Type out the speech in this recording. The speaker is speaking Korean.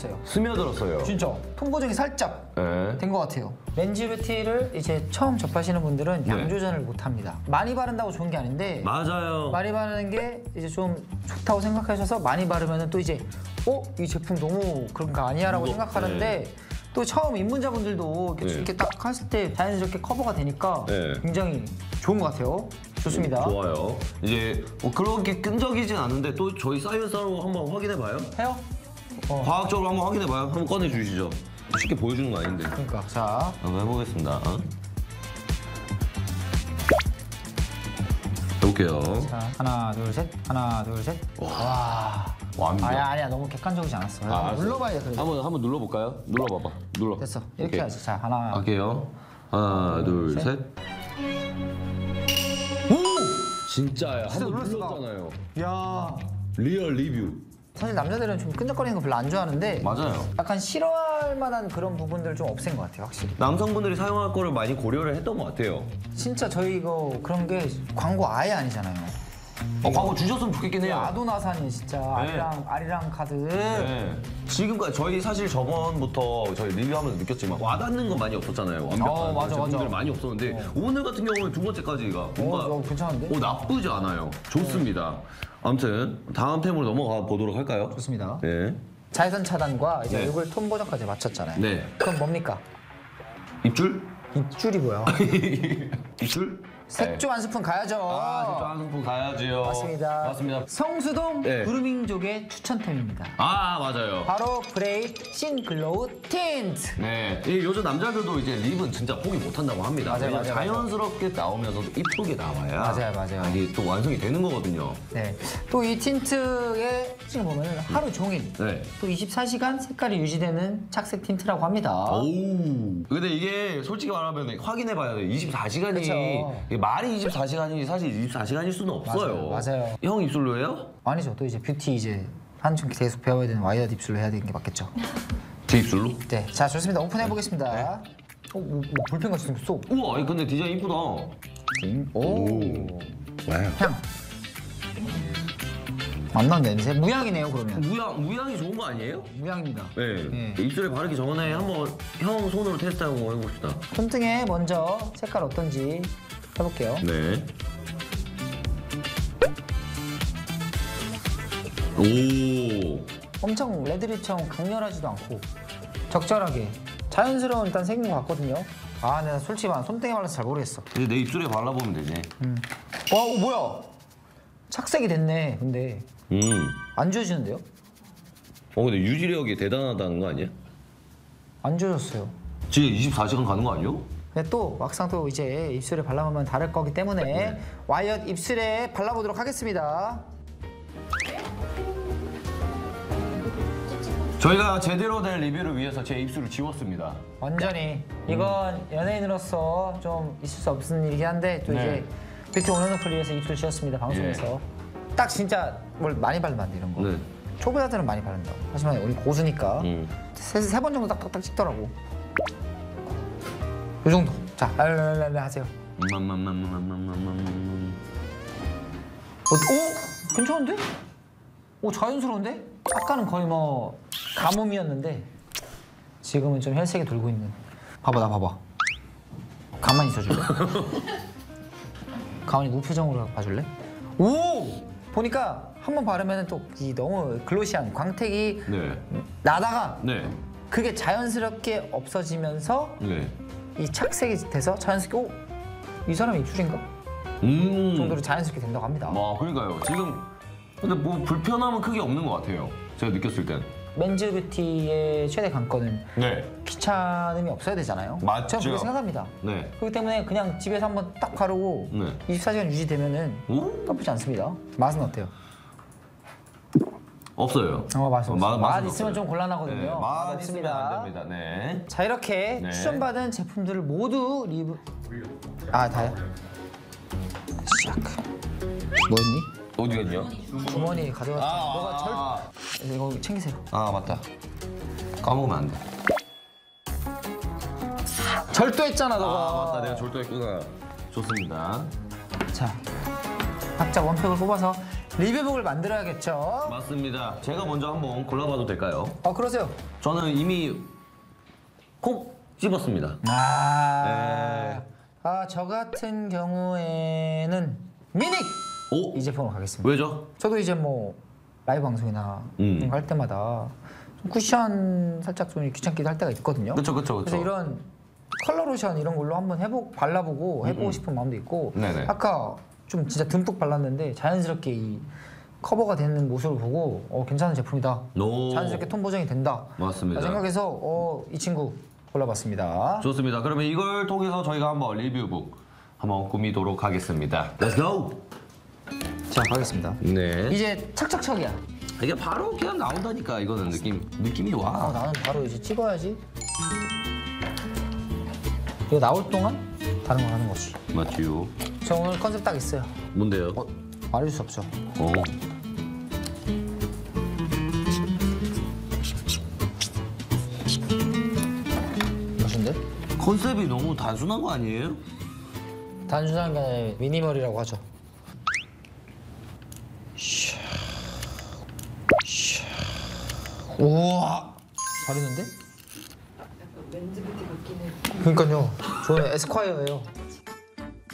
스며들었어요. 스며들었어요. 진짜 톤 보정이 살짝 네. 된 것 같아요. 렌즈 뷰티를 이제 처음 접하시는 분들은 양 조절을 못 합니다. 많이 바른다고 좋은 게 아닌데 맞아요. 많이 바르는 게 이제 좀 좋다고 생각하셔서 많이 바르면 또 이제 이 제품 너무 그런 거 아니야라고 생각하는데 또 처음 입문자분들도 이렇게 딱 했을 때 자연스럽게 커버가 되니까 굉장히 좋은 것 같아요. 좋습니다. 좋아요. 이제 뭐 그렇게 끈적이진 않은데 또 저희 사이언스로 한번 확인해봐요. 해요? 과학적으로 한번 확인해봐요. 한번 꺼내주시죠. 쉽게 보여주는 거 아닌데. 그러니까 자 한번 해보겠습니다. 해볼게요. 자, 하나, 둘, 셋. 하나, 둘, 셋. 와. 완벽. 아니야. 너무 객관적이지 않았어. 눌러봐야 돼. 그래도. 한번 눌러볼까요? 눌러봐봐. 눌러. 됐어. 이렇게 해야지. 자, 하나. 할게요. 하나, 둘, 셋. 오! 진짜야. 한번 놀랐어, 눌렀잖아요. 야. 리얼 리뷰. 사실 남자들은 좀 끈적거리는 거 별로 안 좋아하는데 맞아요. 약간 싫어할 만한 그런 부분들을 좀 없앤 것 같아요, 확실히. 남성분들이 사용할 거를 많이 고려를 했던 것 같아요. 진짜 저희 이거 그런 게 광고 아예 아니잖아요. 광고 주셨으면 좋겠긴 해요. 아도나산이 진짜 아리랑 카드. 네. 지금까지 저희 사실 저번부터 저희 리뷰하면서 느꼈지만 와닿는 건 많이 없었잖아요. 완벽한 맞아. 제품들 많이 없었는데 오늘 같은 경우는 두 번째까지가 뭔가 괜찮은데? 나쁘지 않아요. 좋습니다. 아무튼 다음 템으로 넘어가 보도록 할까요? 좋습니다. 네. 자외선 차단과 이제 네. 얼굴 톤 보정까지 맞췄잖아요. 네. 그럼 뭡니까? 입줄? 입줄이 뭐야? 입줄? 색조 한 스푼 가야죠. 색조 한 스푼 가야지요. 맞습니다. 성수동 네. 그루밍족의 추천템입니다. 맞아요. 바로 브레이트 신 글로우 틴트. 네. 요즘 남자들도 이제 립은 진짜 포기 못 한다고 합니다. 맞아요. 자연스럽게 나오면서도 이쁘게 나와야 맞아요. 이게 또 완성이 되는 거거든요. 네. 또 이 틴트의 특징을 보면 하루 종일 네. 또 24시간 색깔이 유지되는 착색 틴트라고 합니다. 오. 근데 이게 솔직히 말하면 확인해봐야 돼. 24시간이 그쵸. 말이 24시간이 사실 24시간일 수는 없어요. 맞아요. 형 입술로 해요? 아니죠. 또 이제 뷰티 이제 한층 계속 배워야 되는 와이어드 입술로 해야 되는 게 맞겠죠. 제 입술로? 네. 자, 좋습니다. 오픈해 보겠습니다. 뭐 볼펜같이 생겼어. 우와, 근데 디자인 이쁘다. 오. 와우. 향. 안 나는 냄새? 무향이네요, 그러면. 무향이 좋은 거 아니에요? 무향입니다. 네. 입술에 바르기 전에 한번 형 손으로 테스트 한번 해봅시다. 손등에 먼저 색깔 어떤지 해볼게요. 네. 오. 엄청 레드립처럼 강렬하지도 않고 적절하게 자연스러운 일단 색인 것 같거든요. 내가 솔직히 말하면 손등에 발라서 잘 모르겠어. 이제 내 입술에 발라보면 되지. 뭐야? 착색이 됐네. 근데 안 지워지는데요? 근데 유지력이 대단하다는 거 아니야? 안 지워졌어요. 지금 24시간 가는 거 아니요? 근데 또 막상 또 이제 입술에 발라보면 다를 거기 때문에 와이엇 입술에 발라보도록 하겠습니다. 저희가 제대로 된 리뷰를 위해서 제 입술을 지웠습니다. 완전히 이건 연예인으로서 좀 있을 수 없는 일이긴 한데 또 이제 뷰티 온앤오프를 위해서 입술 지웠습니다. 방송에서 딱 진짜 뭘 많이 바르면 안 돼 이런 거. 네. 초보자들은 많이 바른다고. 하지만 우리 고수니까 세 번 정도 딱딱딱 찍더라고. 이 정도. 자, 랄랄랄랄 하세요. 괜찮은데? 자연스러운데? 아까는 거의 뭐 가뭄이었는데 지금은 좀 혈색이 돌고 있는. 나 봐봐. 가만히 있어줄래? 가만히 무표정으로 봐줄래? 보니까 한 번 바르면 또 이 너무 글로시한 광택이 나다가 그게 자연스럽게 없어지면서 이 착색이 돼서 자연스럽게 이 사람 입술인가? 정도로 자연스럽게 된다고 합니다. 그러니까요. 지금 근데 뭐 불편함은 크게 없는 것 같아요. 제가 느꼈을 땐. 맨즈 뷰티의 최대 관건은 귀찮음이 없어야 되잖아요. 맞죠. 저는 그렇게 생각합니다. 그렇기 때문에 그냥 집에서 한번 딱 바르고 24시간 유지되면은 나쁘지 않습니다. 맛은 어때요? 없어요. 맛은 없어요. 맛 있으면 없어요. 좀 곤란하거든요. 맛 있으면 안 됩니다. 네. 자, 이렇게 추천받은 제품들을 모두 리뷰. 다요? 시작. 뭐였니? 어디 갔냐? 주머니 가져갔다. 너가 이거 챙기세요. 맞다. 까먹으면 안 돼. 절도했잖아, 너가. 맞다. 내가 절도했구나. 좋습니다. 자, 각자 원팩을 뽑아서 리뷰북을 만들어야겠죠. 맞습니다. 제가 먼저 한번 골라봐도 될까요? 그러세요. 저는 이미 콕 집었습니다. 저 같은 경우에는 미닉 오? 이 제품으로 가겠습니다. 왜죠? 저도 이제 뭐 라이브 방송이나 이런 거 할 때마다 좀 쿠션 살짝 좀 귀찮기도 할 때가 있거든요. 그쵸. 그래서 이런 컬러 로션 이런 걸로 한번 발라보고 해보고 싶은 마음도 있고 네네. 아까 좀 진짜 듬뿍 발랐는데 자연스럽게 이 커버가 되는 모습을 보고 괜찮은 제품이다. 오. 자연스럽게 톤 보정이 된다. 맞습니다. 생각해서 이 친구 골라봤습니다. 좋습니다. 그러면 이걸 통해서 저희가 한번 리뷰북 한번 꾸미도록 하겠습니다. Let's go! 자, 가겠습니다. 네. 이제 착착착이야. 이게 바로 그냥 나온다니까 이거는 느낌이 와. 나는 바로 이제 찍어야지. 이거 나올 동안 다른 거 하는 거지. 맞지요. 저 오늘 컨셉 딱 있어요. 뭔데요? 말해줄 수 없죠. 멋인데? 컨셉이 너무 단순한 거 아니에요? 단순한 게 아니라 미니멀이라고 하죠. 우와, 잘했는데? 렌즈 뷰티 같긴 해. 그러니까요. 저는 에스콰이어예요.